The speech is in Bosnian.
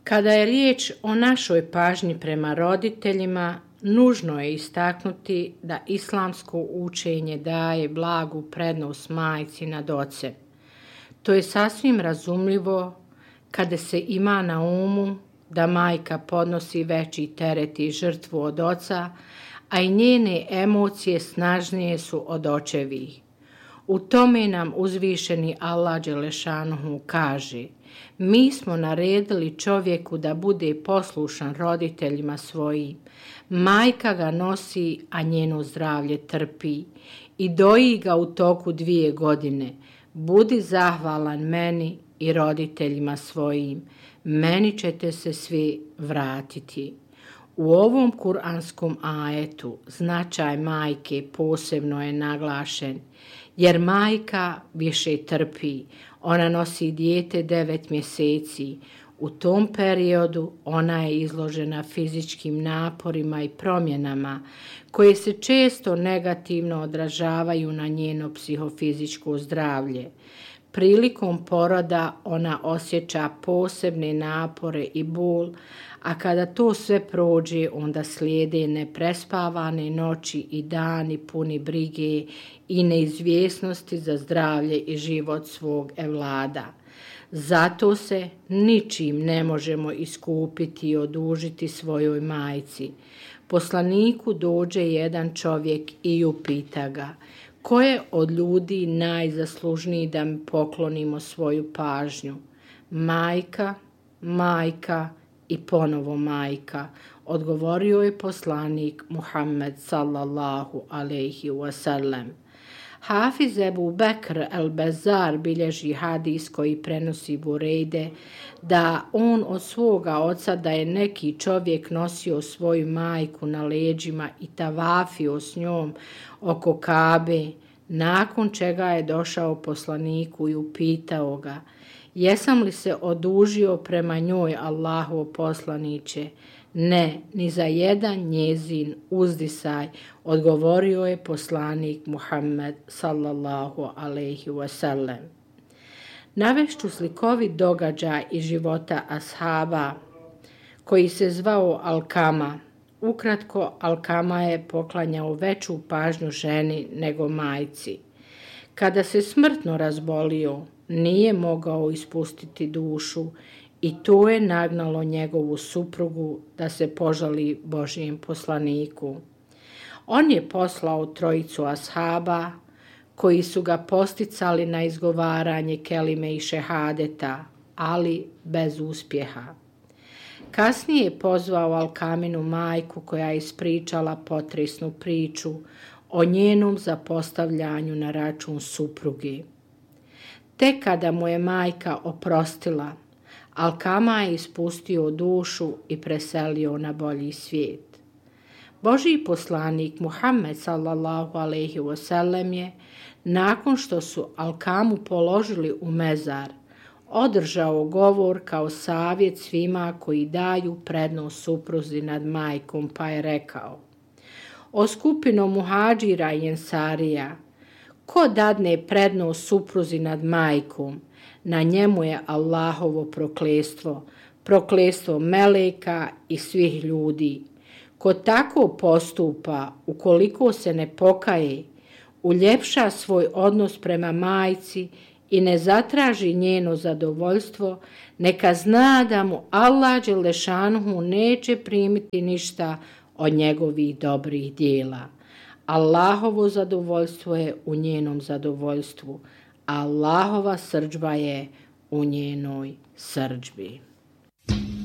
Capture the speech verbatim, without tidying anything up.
Kada je riječ o našoj pažnji prema roditeljima, nužno je istaknuti da islamsko učenje daje blagu prednost majci nad ocem. To je sasvim razumljivo kada se ima na umu da majka podnosi veći teret i žrtvu od oca, a i njene emocije snažnije su od očevih. U tome nam uzvišeni Allah dželešanuhu kaže: mi smo naredili čovjeku da bude poslušan roditeljima svojim. Majka ga nosi, a njeno zdravlje trpi i doji ga u toku dvije godine. Budi zahvalan meni i roditeljima svojim. Meni ćete se svi vratiti. U ovom kuranskom ajetu značaj majke posebno je naglašen, jer majka više trpi. Ona nosi dijete devet mjeseci. U tom periodu ona je izložena fizičkim naporima i promjenama koje se često negativno odražavaju na njeno psihofizičko zdravlje. Prilikom poroda ona osjeća posebne napore i bol, a kada to sve prođe, onda slijede neprespavane noći i dani puni brige i neizvjesnosti za zdravlje i život svog evlada. Zato se ničim ne možemo iskupiti i odužiti svojoj majci. Poslaniku dođe jedan čovjek i upita ga: ko je od ljudi najzaslužniji da mi poklonimo svoju pažnju? Majka, majka i ponovo majka, odgovorio je poslanik Muhammed sallallahu alejhi wasallam. Hafiz Ebu Bekr el-Bezar bilježi hadis koji prenosi Burejde da on od svoga oca da je neki čovjek nosio svoju majku na leđima i tavafio s njom oko Kabe, nakon čega je došao poslaniku i upitao ga: jesam li se odužio prema njoj, Allahov poslaniće? Ne, ni za jedan njezin uzdisaj, odgovorio je poslanik Muhammed sallallahu alejhi wasallam. Navešću slikovit događaj iz života ashaba koji se zvao Alkama. Ukratko, Alkama je poklanjao veću pažnju ženi nego majci. Kada se smrtno razbolio, nije mogao ispustiti dušu i to je nagnalo njegovu suprugu da se požali Božjem poslaniku. On je poslao trojicu ashaba koji su ga posticali na izgovaranje kelime i šehadeta, ali bez uspjeha. Kasnije je pozvao Alkaminu majku koja je ispričala potresnu priču o njenom zapostavljanju na račun supruge. Tek kada mu je majka oprostila, Alkama je ispustio dušu i preselio na bolji svijet. Božji poslanik Muhammed sallallahu alejhi wasallam je, nakon što su Alkamu položili u mezar, održao govor kao savjet svima koji daju prednost supruzi nad majkom, pa je rekao: o skupino muhadžira i ensarija, ko dadne prednost supruzi nad majkom, na njemu je Allahovo prokletstvo, prokletstvo meleka i svih ljudi. Ko tako postupa, ukoliko se ne pokaje, uljepša svoj odnos prema majci i ne zatraži njeno zadovoljstvo, neka zna da mu Allah dželešanuhu neće primiti ništa od njegovih dobrih dijela. Allahovo zadovoljstvo je u njenom zadovoljstvu, a Allahova srdžba je u njenoj srdžbi.